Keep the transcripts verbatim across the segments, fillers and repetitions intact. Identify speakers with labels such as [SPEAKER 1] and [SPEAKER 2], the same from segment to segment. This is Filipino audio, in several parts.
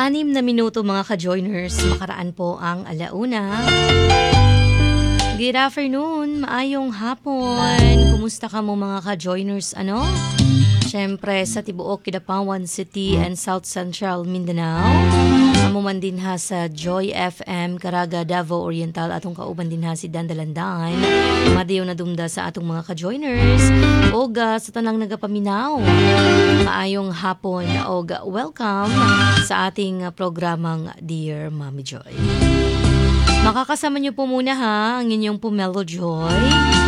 [SPEAKER 1] Anim na minuto mga ka-joiners, makaraan po ang alauna. Good afternoon, maayong hapon. Kumusta ka mo mga ka-joiners, ano? Siyempre sa Tibuok, Kidapawan City and South Central Mindanao. Amo man din ha sa Joy F M, Caraga, Davao Oriental, atong kauban din ha si Dandalandan. Madayo na dumda sa atong mga ka-joiners. Oga sa tanang nagapaminaw. Maayong hapon, Oga. Welcome sa ating programang Dear Mommy Joy. Makakasama niyo po muna ha ang inyong Pomelo Joy.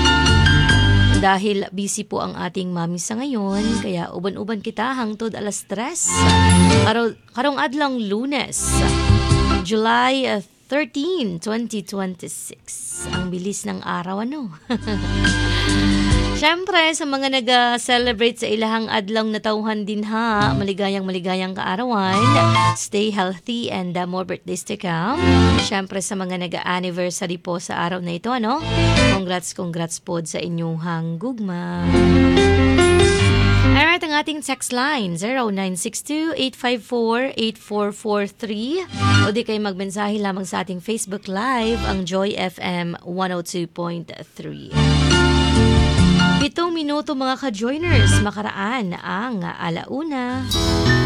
[SPEAKER 1] Dahil busy po ang ating mami sa ngayon, kaya uban-uban kita hangtod alas tres. Karong, karong adlang Lunes, July thirteenth, twenty twenty-six. Ang bilis ng araw, ano? Siyempre, sa mga nag-celebrate sa ilahang adlang na tauhan din ha, maligayang maligayang kaarawan. Stay healthy and uh, more birthdays to come. Siyempre, sa mga nag-anniversary po sa araw na ito, ano? Congrats, congrats po sa inyong hanggugma. Alright, ang ating text line, zero nine six two, eight five four, eight four four three. O di kayo magmensahe lamang sa ating Facebook Live, ang Joy F M one oh two point three. Pitong minuto mga ka-joiners, makaraan ang alauna.